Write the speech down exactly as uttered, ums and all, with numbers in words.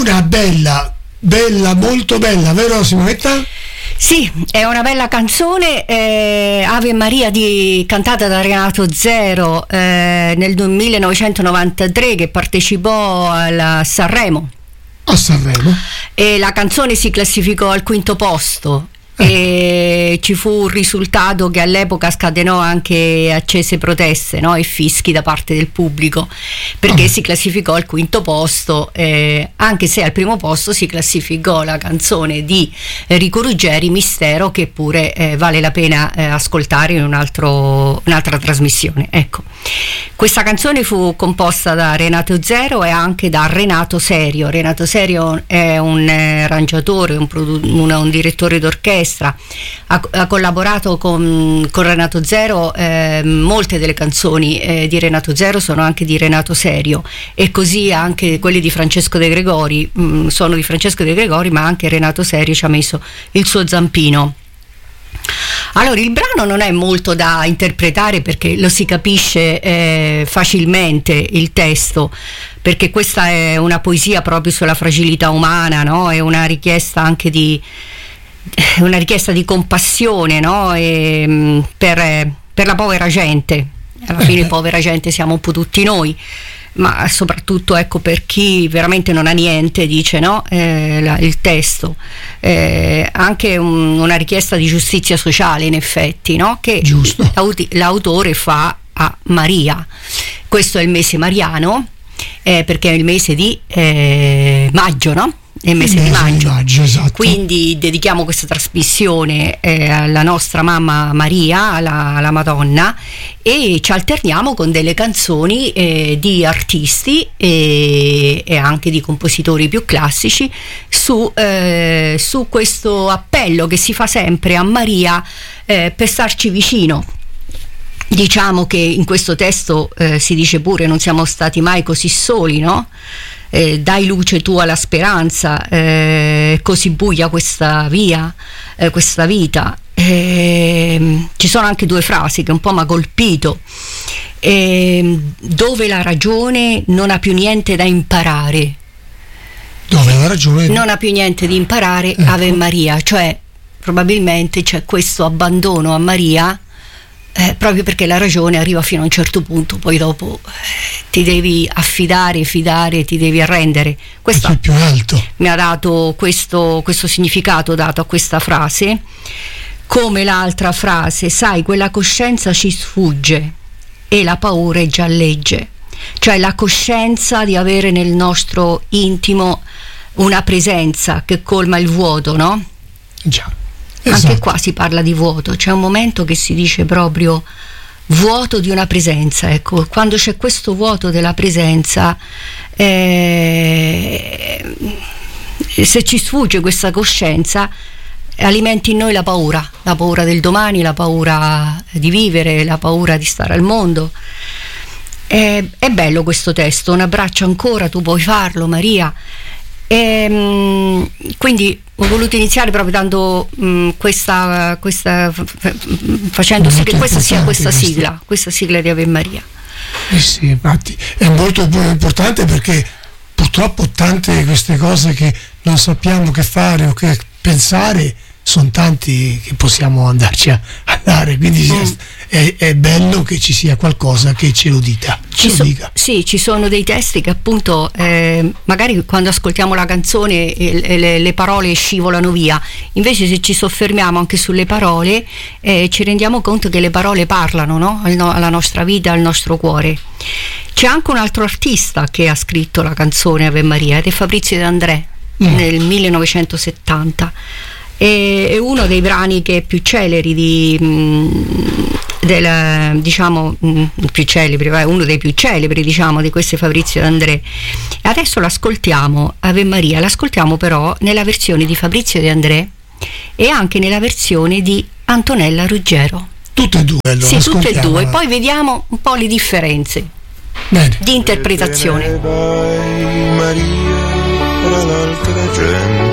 una bella, bella, molto bella, vero Simonetta? Sì, è una bella canzone, eh, Ave Maria, di, cantata da Renato Zero eh, nel millenovecentonovantatré, che partecipò alla Sanremo. A Sanremo. E la canzone si classificò al quinto posto. E ci fu un risultato che all'epoca scatenò anche accese proteste, no? E fischi da parte del pubblico, perché oh. si classificò al quinto posto, eh, anche se al primo posto si classificò la canzone di Enrico Ruggeri, Mistero, che pure eh, vale la pena eh, ascoltare in un altro, un'altra trasmissione. Ecco, questa canzone fu composta da Renato Zero e anche da Renato Serio. Renato Serio è un eh, arrangiatore, un, produ- un, un direttore d'orchestra. Ha, ha collaborato con, con Renato Zero, eh, molte delle canzoni eh, di Renato Zero sono anche di Renato Serio, e così anche quelli di Francesco De Gregori mh, sono di Francesco De Gregori, ma anche Renato Serio ci ha messo il suo zampino. Allora, il brano non è molto da interpretare, perché lo si capisce eh, facilmente il testo, perché questa è una poesia proprio sulla fragilità umana, no? È una richiesta anche di una richiesta di compassione, no? E, per, per la povera gente. Alla fine povera gente siamo un po' tutti noi, ma soprattutto, ecco, per chi veramente non ha niente, dice, no? Eh, la, il testo eh, anche un, una richiesta di giustizia sociale, in effetti, no? Che l'aut- l'autore fa a Maria. Questo è il mese mariano, eh, perché è il mese di eh, maggio, no? È il mese di maggio, maggio esatto. Quindi dedichiamo questa trasmissione eh, alla nostra mamma Maria, alla, alla Madonna, e ci alterniamo con delle canzoni eh, di artisti e, e anche di compositori più classici su, eh, su questo appello che si fa sempre a Maria eh, per starci vicino. Diciamo che in questo testo eh, si dice pure: non siamo stati mai così soli, no? Eh, dai luce tu alla speranza, eh, così buia questa via, eh, questa vita. Eh, ci sono anche due frasi che un po' mi ha colpito. Eh, dove la ragione non ha più niente da imparare. Dove la ragione non ha più niente da imparare, ecco. Ave Maria, cioè probabilmente c'è questo abbandono a Maria. Eh, proprio perché la ragione arriva fino a un certo punto, poi dopo eh, ti devi affidare, fidare, ti devi arrendere. Questo è più alto. Mi ha dato questo, questo significato dato a questa frase, come l'altra frase: sai, quella coscienza ci sfugge e la paura è già legge. Cioè la coscienza di avere nel nostro intimo una presenza che colma il vuoto, no? Già. Esatto. Anche qua si parla di vuoto, c'è un momento che si dice proprio vuoto di una presenza. Ecco, quando c'è questo vuoto della presenza, eh, se ci sfugge questa coscienza, alimenti in noi la paura, la paura del domani, la paura di vivere, la paura di stare al mondo. Eh, è bello questo testo, un abbraccio ancora, tu puoi farlo, Maria. E, quindi ho voluto iniziare proprio dando mh, questa, questa facendo sì che questa sia questa sigla, questa sigla di Ave Maria. Eh sì, infatti è molto importante, perché purtroppo tante di queste cose che non sappiamo che fare o che pensare, sono tanti che possiamo andarci a andare, quindi mm. è, è bello che ci sia qualcosa che ce lo dica. Ci so, sì, ci sono dei testi che appunto eh, magari quando ascoltiamo la canzone eh, le, le parole scivolano via, invece se ci soffermiamo anche sulle parole eh, ci rendiamo conto che le parole parlano, no? Alla nostra vita, al nostro cuore. C'è anche un altro artista che ha scritto la canzone Ave Maria, ed è Fabrizio De André mm. nel millenovecentosettanta. È uno dei brani che è più celeri di mh, del, diciamo mh, più celebri, uno dei più celebri diciamo di queste Fabrizio De André. Adesso l'ascoltiamo, Ave Maria, l'ascoltiamo però nella versione di Fabrizio De André e anche nella versione di Antonella Ruggero. Tutte e due, allora. Sì, tutte e due, poi vediamo un po' le differenze. Bene. Di interpretazione. Vai, Maria, fra l'altra gente.